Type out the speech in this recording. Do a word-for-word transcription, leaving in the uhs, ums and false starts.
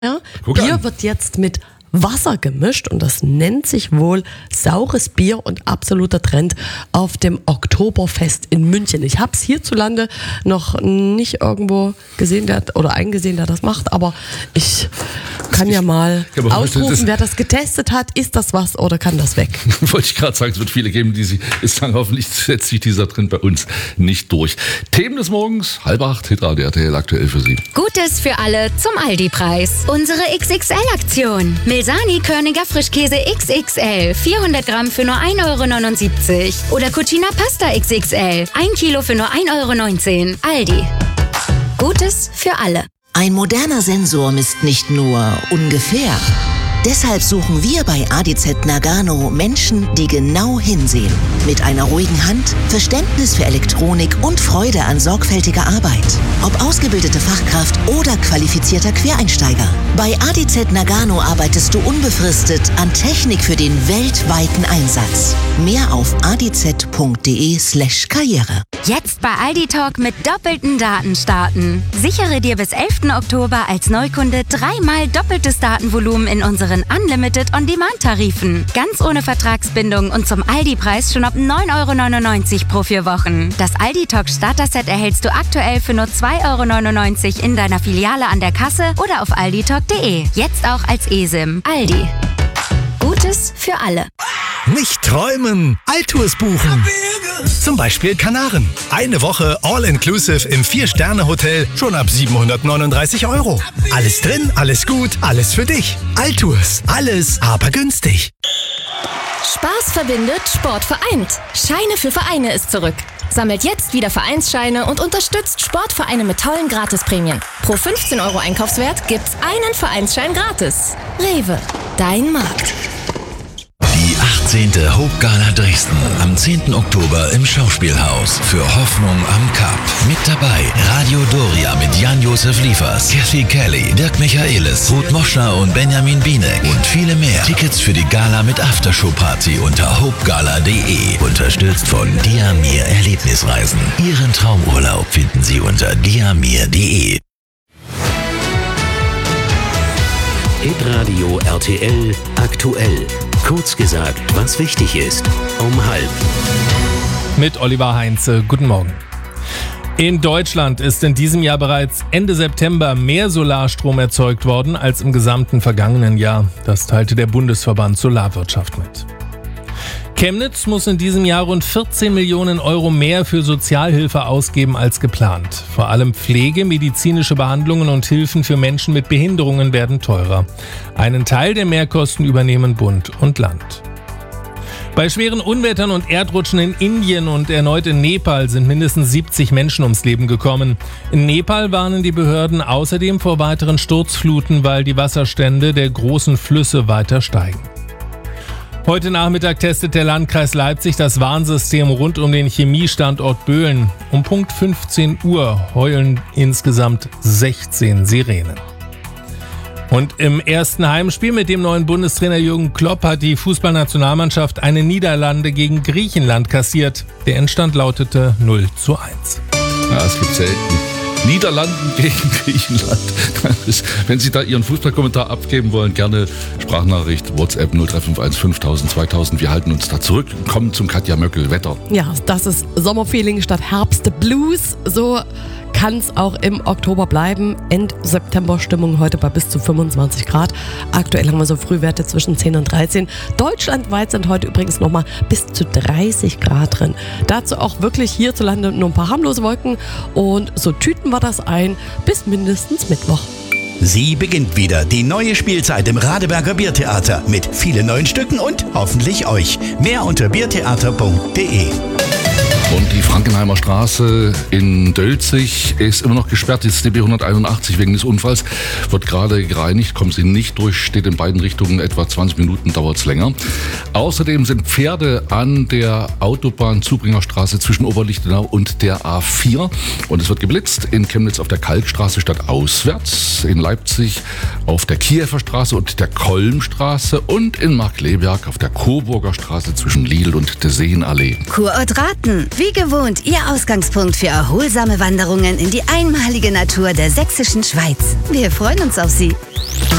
Ja, Bier an. Wird jetzt mit Wasser gemischt und das nennt sich wohl saures Bier und absoluter Trend auf dem Oktoberfest in München. Ich habe es hierzulande noch nicht irgendwo gesehen, der, oder eingesehen, der das macht, aber ich kann ja mal ja, ausrufen, das, wer das getestet hat, ist das was oder kann das weg? Wollte ich gerade sagen, es wird viele geben, die sich sagen, hoffentlich setzt sich dieser Trend bei uns nicht durch. Themen des Morgens, halb acht, Hitradio R T L aktuell für Sie. Gutes für alle zum Aldi-Preis. Unsere X X L-Aktion. Milsani Körniger Frischkäse X X L, vierhundert Gramm für nur ein Euro neunundsiebzig. Oder Cucina Pasta X X L, ein Kilo für nur ein Euro neunzehn. Aldi. Gutes für alle. Ein moderner Sensor misst nicht nur ungefähr. Deshalb suchen wir bei A D Z Nagano Menschen, die genau hinsehen. Mit einer ruhigen Hand, Verständnis für Elektronik und Freude an sorgfältiger Arbeit. Ob ausgebildete Fachkraft oder qualifizierter Quereinsteiger. Bei A D Z Nagano arbeitest du unbefristet an Technik für den weltweiten Einsatz. Mehr auf adz.de slash Karriere. Jetzt bei Aldi Talk mit doppelten Daten starten. Sichere dir bis elften Oktober als Neukunde dreimal doppeltes Datenvolumen in unseren Unlimited On-Demand-Tarifen. Ganz ohne Vertragsbindung und zum Aldi-Preis schon ab neun Euro neunundneunzig pro vier Wochen. Das Aldi Talk Starter-Set erhältst du aktuell für nur zwei Euro neunundneunzig in deiner Filiale an der Kasse oder auf alditalk punkt de. Jetzt auch als eSIM. Aldi. Gutes für alle. Nicht träumen, Altours buchen. Zum Beispiel Kanaren. Eine Woche All-Inclusive im Vier-Sterne-Hotel schon ab siebenhundertneununddreißig Euro. Alles drin, alles gut, alles für dich. Altours, alles aber günstig. Spaß verbindet, Sport vereint. Scheine für Vereine ist zurück. Sammelt jetzt wieder Vereinsscheine und unterstützt Sportvereine mit tollen Gratisprämien. Pro fünfzehn Euro Einkaufswert gibt's einen Vereinsschein gratis. Rewe, dein Markt. Die achtzehnte Hope Gala Dresden am zehnten Oktober im Schauspielhaus für Hoffnung am Kap. Mit dabei Radio Doria mit Jan-Josef Liefers, Kathy Kelly, Dirk Michaelis, Ruth Moschner und Benjamin Bienek und viele mehr. Tickets für die Gala mit Aftershow-Party unter hopegala punkt de. Unterstützt von Diamir Erlebnisreisen. Ihren Traumurlaub finden Sie unter diamir punkt de. Hitradio R T L aktuell. Kurz gesagt, was wichtig ist. Um halb. Mit Oliver Heinze. Guten Morgen. In Deutschland ist in diesem Jahr bereits Ende September mehr Solarstrom erzeugt worden als im gesamten vergangenen Jahr. Das teilte der Bundesverband Solarwirtschaft mit. Chemnitz muss in diesem Jahr rund vierzehn Millionen Euro mehr für Sozialhilfe ausgeben als geplant. Vor allem Pflege, medizinische Behandlungen und Hilfen für Menschen mit Behinderungen werden teurer. Einen Teil der Mehrkosten übernehmen Bund und Land. Bei schweren Unwettern und Erdrutschen in Indien und erneut in Nepal sind mindestens siebzig Menschen ums Leben gekommen. In Nepal warnen die Behörden außerdem vor weiteren Sturzfluten, weil die Wasserstände der großen Flüsse weiter steigen. Heute Nachmittag testet der Landkreis Leipzig das Warnsystem rund um den Chemiestandort Böhlen. Um Punkt fünfzehn Uhr heulen insgesamt sechzehn Sirenen. Und im ersten Heimspiel mit dem neuen Bundestrainer Jürgen Klopp hat die Fußballnationalmannschaft eine Niederlage gegen Griechenland kassiert. Der Endstand lautete null zu eins. Ja, es gibt selten Niederlanden gegen Griechenland. Wenn Sie da Ihren Fußballkommentar abgeben wollen, gerne Sprachnachricht, WhatsApp null drei fünf eins fünftausend zweitausend. Wir halten uns da zurück und kommen zum Katja Möckel Wetter. Ja, das ist Sommerfeeling statt Herbstblues. So kann es auch im Oktober bleiben. End-September-Stimmung heute bei bis zu fünfundzwanzig Grad. Aktuell haben wir so Frühwerte zwischen zehn und dreizehn. Deutschlandweit sind heute übrigens nochmal bis zu dreißig Grad drin. Dazu auch wirklich hierzulande nur ein paar harmlose Wolken. Und so tüten wir das ein bis mindestens Mittwoch. Sie beginnt wieder, die neue Spielzeit im Radeberger Biertheater mit vielen neuen Stücken und hoffentlich euch. Mehr unter biertheater punkt de. Und die Frankenheimer Straße in Dölzig ist immer noch gesperrt. Das ist die B hunderteinundachtzig wegen des Unfalls. Wird gerade gereinigt, kommen Sie nicht durch, steht in beiden Richtungen etwa zwanzig Minuten, dauert es länger. Außerdem sind Pferde an der Autobahn Zubringerstraße zwischen Oberlichtenau und der A vier. Und es wird geblitzt in Chemnitz auf der Kalkstraße statt auswärts, in Leipzig auf der Kiewer Straße und der Kolmstraße und in Markkleeberg auf der Coburger Straße zwischen Lidl und der Seenallee. Kurort Raten. Wie gewohnt gewohnt, Ihr Ausgangspunkt für erholsame Wanderungen in die einmalige Natur der sächsischen Schweiz. Wir freuen uns auf Sie.